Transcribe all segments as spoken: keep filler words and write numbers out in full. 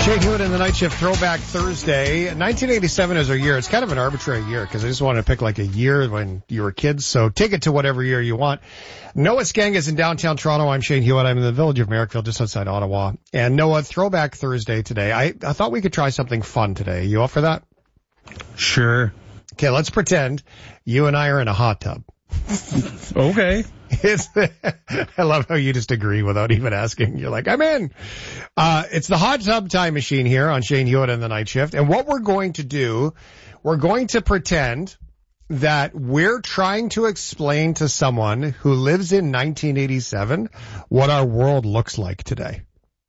Shane Hewitt in the Night Shift Throwback Thursday. nineteen eighty-seven is our year. It's kind of an arbitrary year because I just wanted to pick like a year when you were kids. So take it to whatever year you want. Noah Skang is in downtown Toronto. I'm Shane Hewitt. I'm in the village of Merrickville, just outside Ottawa. And Noah, Throwback Thursday today. I, I thought we could try something fun today. You up for that? Sure. Okay, let's pretend you and I are in a hot tub. Okay. It's, I love how you just agree without even asking. You're like, I'm in. Uh, it's the hot tub time machine here on Shane Hewitt and the Night Shift. And what we're going to do, we're going to pretend that we're trying to explain to someone who lives in nineteen eighty-seven what our world looks like today.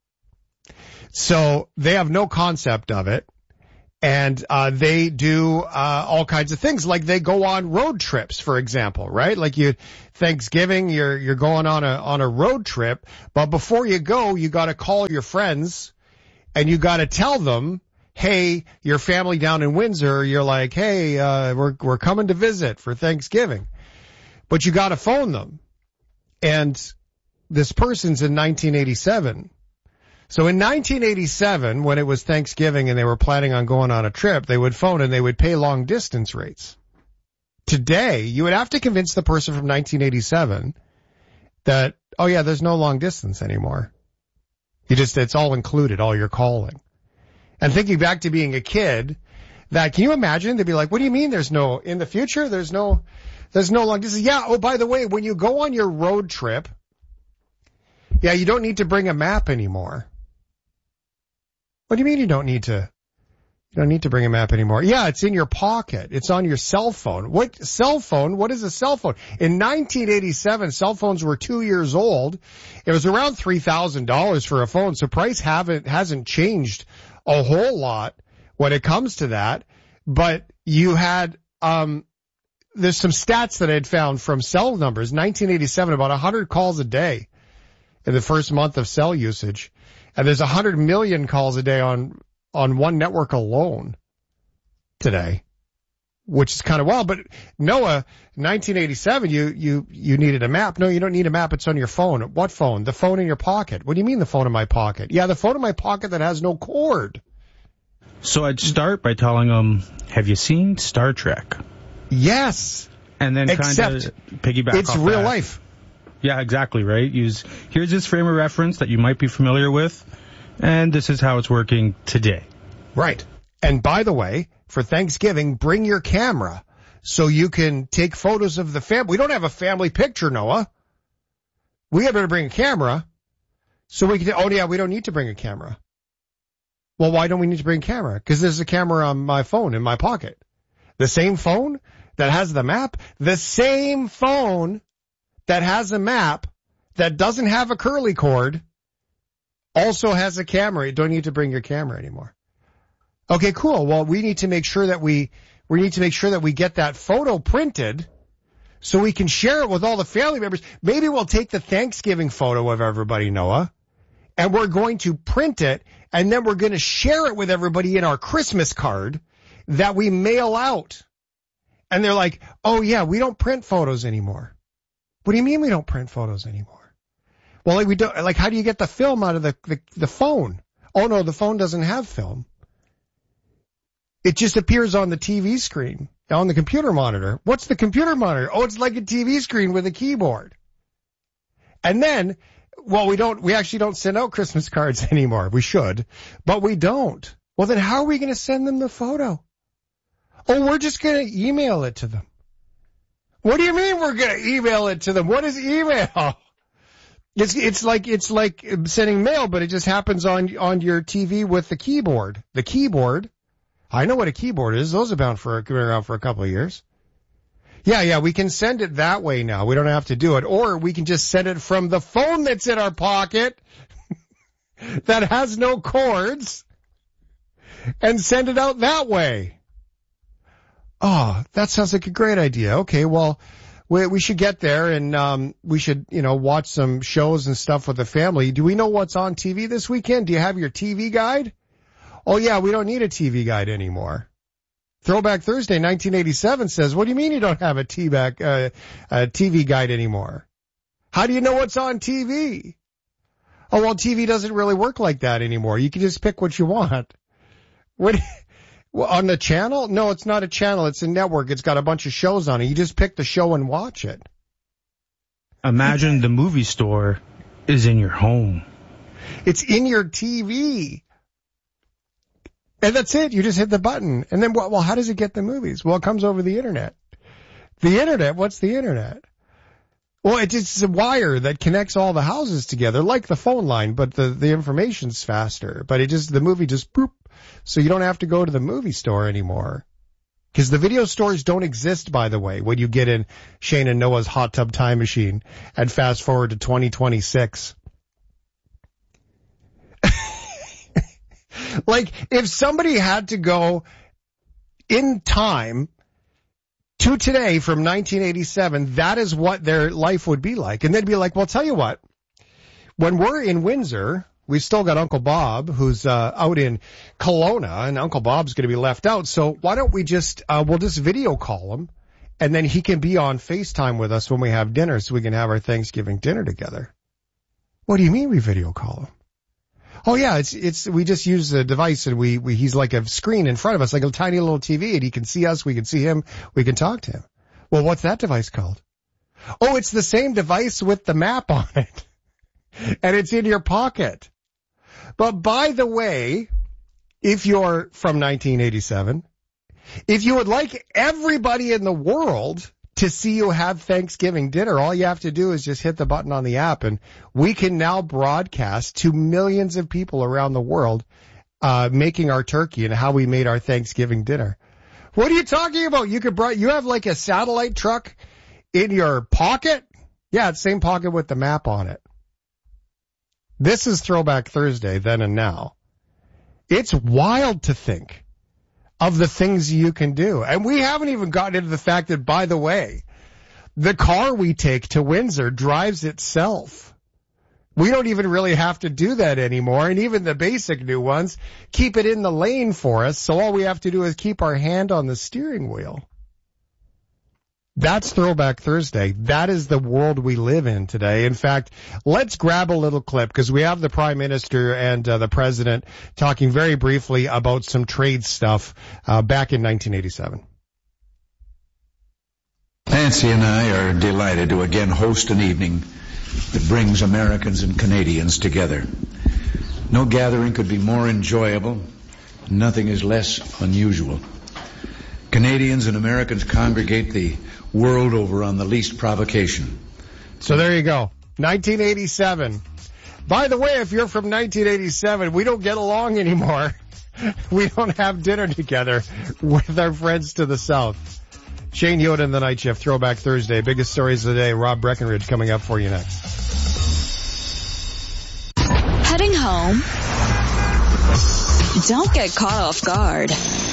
So they have no concept of it. And uh they do uh all kinds of things, like they go on road trips, for example, right? Like you Thanksgiving, you're you're going on a on a road trip, but before you go, you got to call your friends and you got to tell them, "Hey, your family down in Windsor, you're like, "Hey, uh we're we're coming to visit for Thanksgiving." But you got to phone them. And this person's in nineteen eighty-seven. So in nineteen eighty-seven, when it was Thanksgiving and they were planning on going on a trip, they would phone and they would pay long distance rates. Today, you would have to convince the person from nineteen eighty-seven that, oh yeah, there's no long distance anymore. You just, it's all included, all your calling. And thinking back to being a kid, that, can you imagine? They'd be like, what do you mean there's no, in the future, there's no, there's no long distance? Yeah, oh, by the way, when you go on your road trip, yeah, you don't need to bring a map anymore. What do you mean you don't need to, you don't need to bring a map anymore? Yeah, it's in your pocket. It's on your cell phone. What cell phone? What is a cell phone? In nineteen eighty-seven, cell phones were two years old. It was around three thousand dollars for a phone. So price haven't, hasn't changed a whole lot when it comes to that. But you had, um, there's some stats that I had found from cell numbers. nineteen eighty-seven, about one hundred calls a day in the first month of cell usage. And there's one hundred million calls a day on, on one network alone today, which is kind of wild. But Noah, nineteen eighty-seven, you, you, you needed a map. No, you don't need a map. It's on your phone. What phone? The phone in your pocket. What do you mean the phone in my pocket? Yeah, the phone in my pocket that has no cord. So I'd start by telling them, have you seen Star Trek? Yes. And then kind of piggyback it's off real that. life. Yeah, exactly, right? Use, here's this frame of reference that you might be familiar with, and this is how it's working today. Right. And by the way, for Thanksgiving, bring your camera so you can take photos of the family. We don't have a family picture, Noah. We have to bring a camera so we can, oh yeah, we don't need to bring a camera. Well, why don't we need to bring a camera? Because there's a camera on my phone in my pocket. The same phone that has the map, the same phone that has a map that doesn't have a curly cord also has a camera. You don't need to bring your camera anymore. Okay, cool. Well, we need to make sure that we, we need to make sure that we get that photo printed so we can share it with all the family members. Maybe we'll take the Thanksgiving photo of everybody, Noah, and we're going to print it, and then we're going to share it with everybody in our Christmas card that we mail out. And they're like, oh yeah, we don't print photos anymore. What do you mean we don't print photos anymore? Well, like we don't, like how do you get the film out of the, the, the phone? Oh no, the phone doesn't have film. It just appears on the T V screen, on the computer monitor. What's the computer monitor? Oh, it's like a T V screen with a keyboard. And then, well, we don't, we actually don't send out Christmas cards anymore. We should, but we don't. Well, then how are we going to send them the photo? Oh, we're just going to email it to them. What do you mean we're going to email it to them? What is email? It's, it's like, it's like sending mail, but it just happens on, on your T V with the keyboard. The keyboard. I know what a keyboard is. Those have been for, been around for a couple of years. Yeah, yeah, we can send it that way now. We don't have to do it. Or we can just send it from the phone that's in our pocket that has no cords and send it out that way. Oh, that sounds like a great idea. Okay, well, we, we should get there and um we should, you know, watch some shows and stuff with the family. Do we know what's on T V this weekend? Do you have your T V guide? Oh, yeah, we don't need a T V guide anymore. Throwback Thursday, nineteen eighty-seven says, what do you mean you don't have a T V, uh, a T V guide anymore? How do you know what's on T V? Oh, well, T V doesn't really work like that anymore. You can just pick what you want. What, well, on the channel? No, it's not a channel. It's a network. It's got a bunch of shows on it. You just pick the show and watch it. Imagine the movie store is in your home. It's in your T V. And that's it. You just hit the button. And then, well, how does it get the movies? Well, it comes over the internet. The internet? What's the internet? Well, it's just a wire that connects all the houses together, like the phone line, but the, the information's faster. But it just, the movie just boop. So you don't have to go to the movie store anymore. Because the video stores don't exist, by the way, when you get in Shane and Noah's hot tub time machine and fast forward to twenty twenty-six. Like, if somebody had to go in time to today from nineteen eighty-seven, that is what their life would be like. And they'd be like, well, tell you what, when we're in Windsor, we've still got Uncle Bob, who's uh, out in Kelowna, and Uncle Bob's going to be left out. So why don't we just, uh, we'll just video call him, and then he can be on FaceTime with us when we have dinner so we can have our Thanksgiving dinner together. What do you mean we video call him? Oh yeah, it's, it's, we just use the device and we, we, he's like a screen in front of us, like a tiny little T V, and he can see us, we can see him, we can talk to him. Well, what's that device called? Oh, it's the same device with the map on it. And it's in your pocket. But by the way, if you're from nineteen eighty-seven, if you would like everybody in the world to see you have Thanksgiving dinner, all you have to do is just hit the button on the app, and we can now broadcast to millions of people around the world uh making our turkey and how we made our Thanksgiving dinner. What are you talking about? You could brought, you have like a satellite truck in your pocket? Yeah, it's same pocket with the map on it. This is Throwback Thursday, then and now. It's wild to think of the things you can do. And we haven't even gotten into the fact that, by the way, the car we take to Windsor drives itself. We don't even really have to do that anymore. And even the basic new ones keep it in the lane for us. So all we have to do is keep our hand on the steering wheel. That's Throwback Thursday. That is the world we live in today. In fact, let's grab a little clip because we have the Prime Minister and uh, the President talking very briefly about some trade stuff uh, back in nineteen eighty-seven. Nancy and I are delighted to again host an evening that brings Americans and Canadians together. No gathering could be more enjoyable. Nothing is less unusual. Canadians and Americans congregate the world over on the least provocation. So there you go. nineteen eighty-seven. By the way, if you're from nineteen eighty-seven, we don't get along anymore. We don't have dinner together with our friends to the south. Shane Yoda and the Night Shift, Throwback Thursday. Biggest stories of the day. Rob Breckenridge coming up for you next. Heading home? Don't get caught off guard.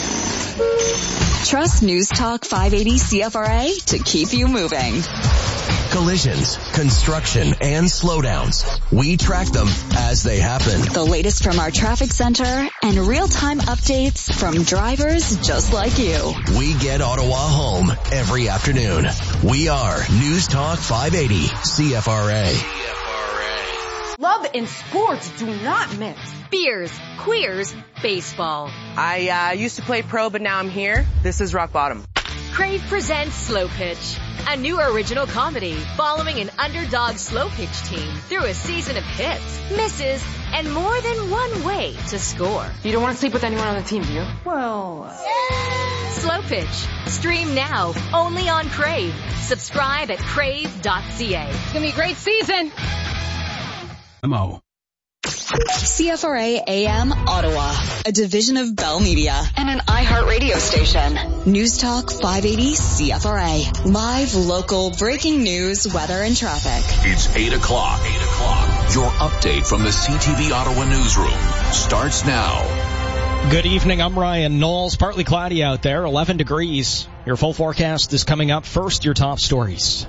Trust News Talk five eighty C F R A to keep you moving. Collisions, construction, and slowdowns. We track them as they happen. The latest from our traffic center and real-time updates from drivers just like you. We get Ottawa home every afternoon. We are News Talk five eighty C F R A. Love and sports do not mix. Beers, queers, baseball. I uh, used to play pro, but now I'm here. This is rock bottom. Crave presents Slow Pitch, a new original comedy following an underdog slow pitch team through a season of hits, misses, and more than one way to score. You don't want to sleep with anyone on the team, do you? Well, Slow Pitch. Stream now, only on Crave. Subscribe at crave dot c a. It's going to be a great season. Mo. C F R A A M Ottawa, a division of Bell Media and an iHeartRadio station. News Talk five eighty C F R A. Live, local, breaking news, weather, and traffic. It's eight o'clock. eight o'clock. Your update from the C T V Ottawa newsroom starts now. Good evening. I'm Ryan Knowles. Partly cloudy out there, eleven degrees. Your full forecast is coming up. First, your top stories.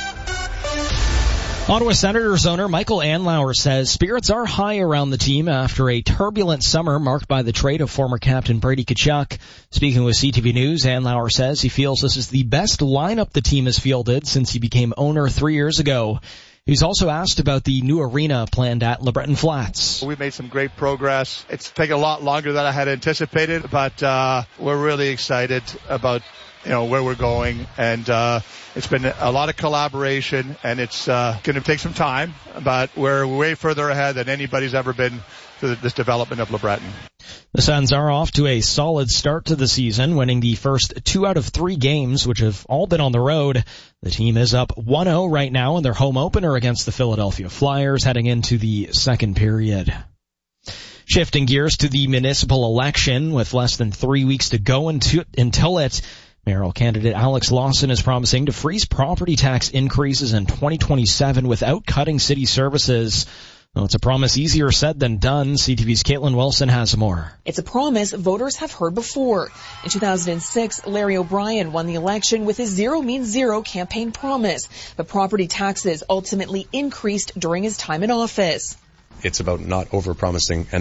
Ottawa Senators owner Michael Andlauer says spirits are high around the team after a turbulent summer marked by the trade of former captain Brady Tkachuk. Speaking with C T V News, Andlauer says he feels this is the best lineup the team has fielded since he became owner three years ago. He was also asked about the new arena planned at LeBreton Flats. We've made some great progress. It's taken a lot longer than I had anticipated, but uh, we're really excited about you know where we're going, and uh, it's been a lot of collaboration, and it's uh, going to take some time, but we're way further ahead than anybody's ever been for this development of LeBreton. The Sens are off to a solid start to the season, winning the first two out of three games, which have all been on the road. The team is up one oh right now in their home opener against the Philadelphia Flyers heading into the second period. Shifting gears to the municipal election, with less than three weeks to go until, until it, mayoral candidate Alex Lawson is promising to freeze property tax increases in twenty twenty-seven without cutting city services. Well, it's a promise easier said than done. C T V's Caitlin Wilson has more. It's a promise voters have heard before. In two thousand six, Larry O'Brien won the election with his Zero Means Zero campaign promise, but property taxes ultimately increased during his time in office. It's about not over-promising and